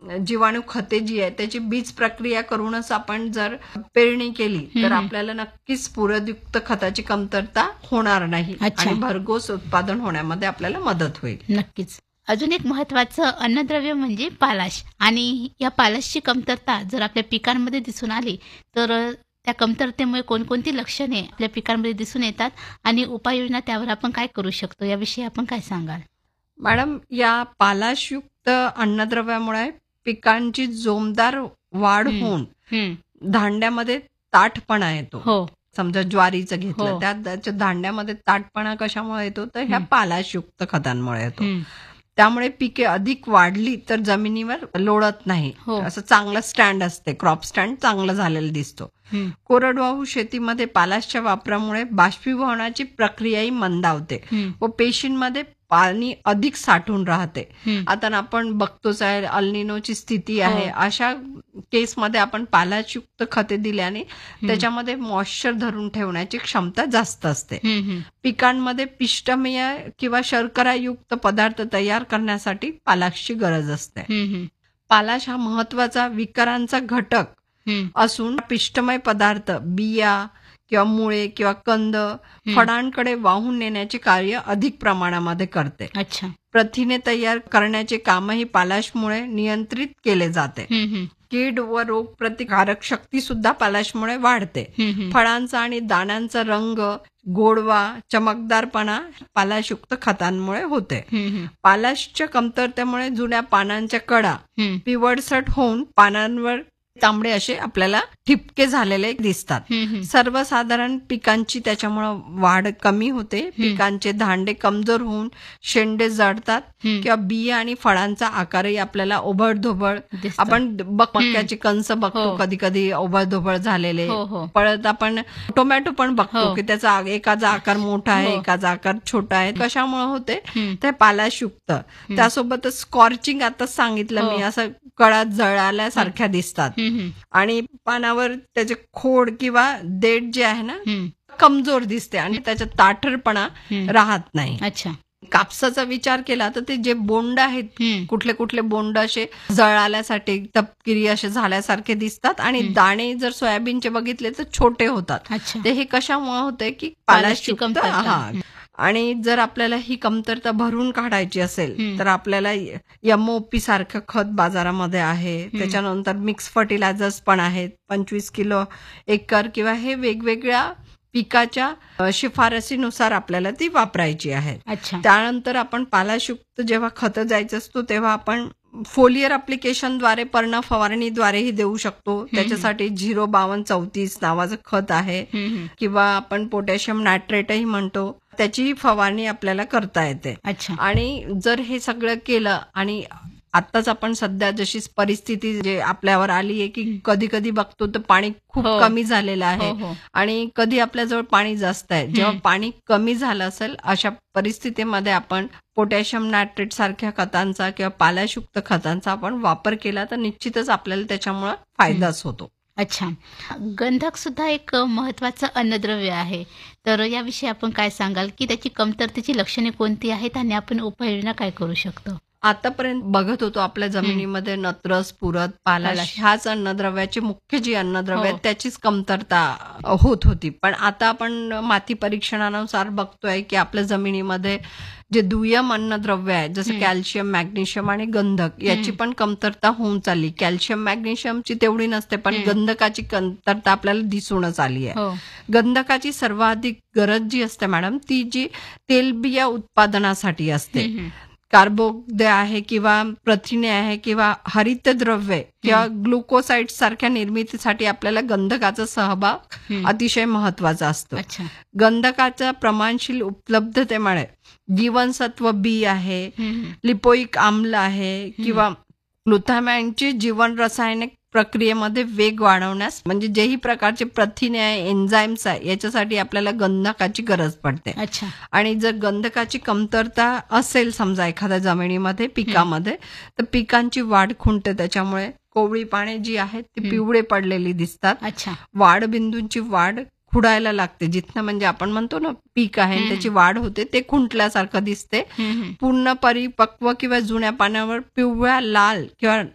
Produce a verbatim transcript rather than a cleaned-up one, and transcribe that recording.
जीवाणू खते जी आहे त्याची बीज प्रक्रिया करूनच आपण जर पेरणी केली तर आपल्याला नक्कीच पूरकयुक्त खताची कमतरता होणार नाही अच्छा. आणि भरघोस उत्पादन होण्यामध्ये आपल्याला मदत होईल. नक्कीच. अजून एक महत्वाचं अन्नद्रव्य म्हणजे पालाश, आणि या पालाशची कमतरता जर आपल्या पिकांमध्ये दिसून आली तर अ, त्या कमतरतेमुळे कोणकोणती लक्षणे आपल्या पिकांमध्ये दिसून येतात आणि उपाययोजना त्यावर आपण काय करू शकतो, याविषयी आपण काय सांगाल? मॅडम, या पालाशयुक्त अन्नद्रव्यामुळे पिकांची जोमदार वाढ हं, होऊन हं. धांड्यामध्ये ताठपणा येतो. हो. समजा ज्वारीचं घेतलं हो. त्यात त्याच्या धांड्यामध्ये ताठपणा कशामुळे येतो तर ह्या हं. पालाशयुक्त खतांमुळे येतो. हं. त्यामुळे पिके अधिक वाढली तर जमिनीवर लोळत नाही, हो. असं चांगलं स्टँड असते, क्रॉप स्टँड चांगलं झालेलं दिसतो. हं. कोरडवाहू शेतीमध्ये पालाशच्या वापरामुळे बाष्पीभवनाची प्रक्रियाही मंदावते हं. व पेशींमध्ये पाणी अधिक साठून राहते. हं. आता आपण बघतोच आहे अल्निनोची स्थिती हो. आहे, अशा केसमध्ये आपण पालाशयुक्त खते दिल्याने त्याच्यामध्ये मॉइश्चर धरून ठेवण्याची क्षमता जास्त असते. हं, हं. पिकांमध्ये पिष्टमय किंवा शर्करायुक्त पदार्थ तयार करण्यासाठी पालाशची गरज असते. हं, हं. पालाश हा महत्वाचा विकारांचा घटक हं. असून पिष्टमय पदार्थ बिया किंवा मुळे किंवा कंद फळांकडे वाहून नेण्याचे कार्य अधिक प्रमाणामध्ये करते. अच्छा. प्रथिने तयार करण्याचे कामही पालाशमुळे नियंत्रित केले जाते. हं, हं. कीड व रोग प्रतिकारक शक्ती सुद्धा पालाशमुळे वाढते. हं, हं. फळांचा आणि दाण्यांचा रंग, गोडवा, चमकदारपणा पालाशयुक्त खतांमुळे होते. हं, हं. पालाशच्या कमतरतेमुळे जुन्या पानांच्या कडा हं. पिवळसट होऊन पानांवर तांबडे असे आपल्याला ठिपके झालेले दिसतात. हं, हं. सर्वसाधारण पिकांची त्याच्यामुळे वाढ कमी होते. पिकांचे धांडे कमजोर होऊन शेंडे जळतात हं. किंवा बिया आणि फळांचा आकारही आपल्याला ओबडधोबड, दिसतं. आपण बक मक्याचे कंस बघतो हो. कधी कधी ओबडधोबड झालेले. हो, हो. परत आपण टोमॅटो पण बघतो हो. की त्याचा एकाचा आकार मोठा आहे, हो. एकाचा आकार छोटा आहे. कशामुळे होते हं. ते पालाशयुक्त. त्यासोबतच स्कॉर्चिंग आताच सांगितलं हो. मी, असं कळा जळाल्यासारख्या दिसतात हं, हं. आणि पानावर त्याचे खोड किंवा देठ जे आहे ना हं. कमजोर दिसते आणि त्याच्यात ताठरपणा हं. राहत नाही. अच्छा. कापसाचा विचार केला तर ते जे बोंड आहेत, हं. कुठले कुठले बोंड असे जळाल्यासाठी तपकिरी असे झाल्यासारखे दिसतात आणि दाणे जर सोयाबीनचे बघितले तर छोटे होतात. अच्छा. ते हे कशामुळे होते की पालाशची पालाशयुक्त. कमतरता. हा. आणि जर आपल्याला ही कमतरता भरून काढायची असेल हं. तर आपल्याला एमओपी सारखं खत बाजारामध्ये आहे. त्याच्यानंतर मिक्स फर्टिलायझर्स पण आहेत, पंचवीस किलो एकर किंवा हे वेगवेगळ्या पिकाच्या अ, शिफारसीनुसार आपल्याला ती वापरायची आहे. अच्छा. त्यानंतर आपण पालाशयुक्त जेव्हा खतं द्यायचं असतो तेव्हा आपण फोलियर अप्लिकेशनद्वारे पर्ण फवारणीद्वारेही देऊ शकतो. त्याच्यासाठी झिरो बावन्न चौतीस नावाचं खत आहे हं, हं. किंवा आपण पोटॅशियम नायट्रेटही म्हणतो, त्याची फवारणी आपल्याला करता येते. अच्छा. आणि जर हे सगळं केलं आणि आत्ताच आपण सध्या जशी परिस्थिती जे आपल्यावर आली आहे की कधी कधी बघतो तर पाणी खूप हो. कमी झालेलं आहे हो, हो. आणि कधी आपल्याजवळ पाणी जास्त आहे. जेव्हा पाणी कमी झालं असेल अशा परिस्थितीमध्ये आपण पोटॅशियम नायट्रेट सारख्या खतांचा किंवा पालाशयुक्त खतांचा आपण वापर केला तर निश्चितच आपल्याला त्याच्यामुळे फायदाच होतो. अच्छा. गंधक सुद्धा एक महत्वाचं अन्नद्रव्य आहे, तर याविषयी आपण काय सांगाल की त्याची कमतरतेची लक्षणे कोणती आहेत आणि आपण उपाययोजना काय करू शकतो? आतापर्यंत बघत होतो आपल्या जमिनीमध्ये नत्र, स्फुरद, पालाश पालाश. ह्याच अन्नद्रव्याची मुख्य जी अन्नद्रव्य हो. आहेत त्याचीच कमतरता होत होती. पण आता आपण माती परीक्षणानुसार बघतोय की आपल्या जमिनीमध्ये जे दुय्यम अन्नद्रव्य आहे जसं कॅल्शियम, मॅग्नेशियम आणि गंधक याची पण कमतरता होऊन चालली. कॅल्शियम मॅग्नेशियमची तेवढी नसते पण गंधकाची कमतरता आपल्याला दिसूनच आली आहे. हो. गंधकाची सर्वाधिक गरज जी असते मॅडम ती जी तेलबिया उत्पादनासाठी असते. हं, हं. कार्बोदय आहे किंवा प्रथिने आहे किंवा हरितद्रव्ये किंवा ग्लुकोसाइड सारख्या निर्मितीसाठी आपल्याला गंधकाचा सहभाग अतिशय महत्वाचा असतो. अच्छा. गंधकाच्या प्रमाणशील उपलब्धतेमुळे जीवनसत्व बी आहे, हं, हं. लिपोइक आम्ल आहे किंवा ग्लुटामॅनची जीवन रासायनिक प्रक्रियेमध्ये वेग वाढवण्यास म्हणजे जेही प्रकारचे प्रथिने आहे, एन्झाईम्स आहे याच्यासाठी आपल्याला गंधकाची गरज पडते. अच्छा. आणि जर गंधकाची कमतरता असेल समजा एखाद्या जमिनीमध्ये पिकामध्ये तर पिकांची वाढ खुंटते. त्याच्यामुळे कोवळी पाने जी आहेत ती पिवळे पडलेली दिसतात. अच्छा. वाढ बिंदूंची वाढ खुडायला लागते. जिथनं म्हणजे आपण म्हणतो ना पीक आहे आणि त्याची वाढ होते ते खुंटल्यासारखं दिसते. हं, हं. पूर्ण परिपक्व किंवा जुन्या पानावर पिवळ्या लाल किंवा